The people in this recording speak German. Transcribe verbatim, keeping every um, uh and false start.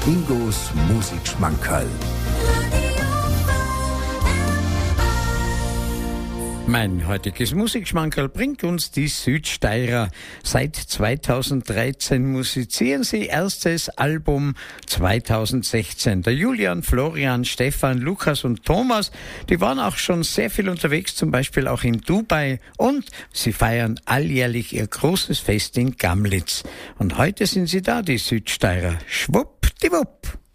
Ingos Musikschmankerl. Mein heutiges Musikschmankerl bringt uns die Südsteirer. Seit zweitausenddreizehn musizieren sie, erstes Album zweitausendsechzehn. Der Julian, Florian, Stefan, Lukas und Thomas, die waren auch schon sehr viel unterwegs, zum Beispiel auch in Dubai. Und sie feiern alljährlich ihr großes Fest in Gamlitz. Und heute sind sie da, die Südsteirer. Schwuppdiwupp.